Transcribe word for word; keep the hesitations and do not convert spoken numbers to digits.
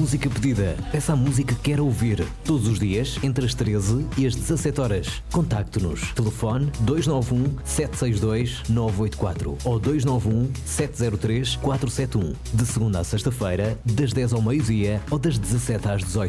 música pedida. Peça a música que quer ouvir. Todos os dias, entre as treze e as dezassete horas. Contacte-nos. Telefone dois nove um, sete seis dois, nove oito quatro ou dois nove um, sete zero três, quatro sete um. De segunda a sexta-feira, das dez ao meio-dia ou das dezassete às dezoito.